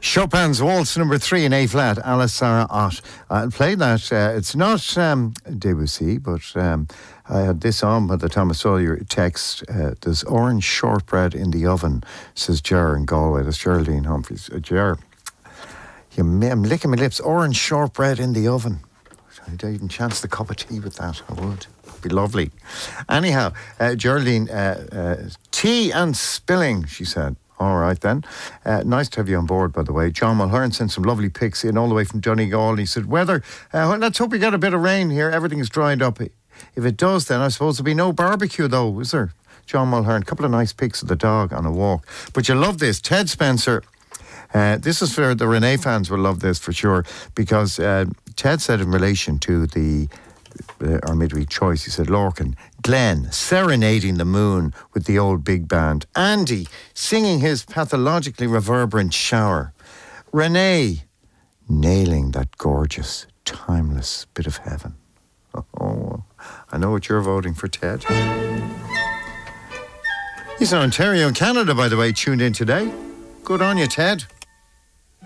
Chopin's Waltz number 3 in A flat, Alice Sarah Ott. I'll play that. It's not Debussy, but I had this on by the time I saw your text. There's orange shortbread in the oven, says Ger in Galway. That's Geraldine Humphreys. Ger, I'm licking my lips. Orange shortbread in the oven. I'd even chance the cup of tea with that. I would. It'd be lovely. Anyhow, Geraldine, tea and spilling, she said. All right, then. Nice to have you on board, by the way. John Mulhern sent some lovely pics in all the way from Donegal. He said, weather, let's hope we get a bit of rain here. Everything is dried up. If it does, then I suppose there'll be no barbecue, though, is there? John Mulhern, a couple of nice pics of the dog on a walk. But you'll love this. Ted Spencer. This is for the Renee fans will love this for sure, because Ted said in relation to our midweek choice, he said, Lorcan, Glenn serenading the moon with the old big band, Andy singing his pathologically reverberant shower, Renee nailing that gorgeous, timeless bit of heaven. Oh, I know what you're voting for, Ted. He's in Ontario, Canada, by the way, tuned in today. Good on you, Ted.